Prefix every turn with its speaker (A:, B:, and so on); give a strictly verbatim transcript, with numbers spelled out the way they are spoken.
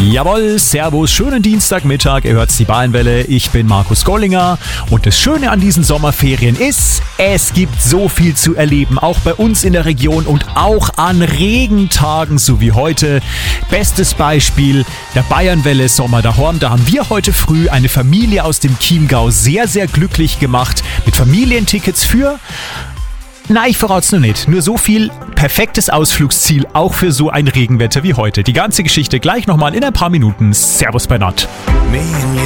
A: Jawohl, servus, schönen Dienstagmittag, ihr hört's, die Bayernwelle, ich bin Markus Gollinger und das Schöne an diesen Sommerferien ist, es gibt so viel zu erleben, auch bei uns in der Region und auch an Regentagen, so wie heute. Bestes Beispiel, der Bayernwelle Sommer daheim, da haben wir heute früh eine Familie aus dem Chiemgau sehr, sehr glücklich gemacht mit Familientickets für... Na, ich verrat's noch nicht. Nur so viel, perfektes Ausflugsziel, auch für so ein Regenwetter wie heute. Die ganze Geschichte gleich nochmal in ein paar Minuten. Servus bei Nord.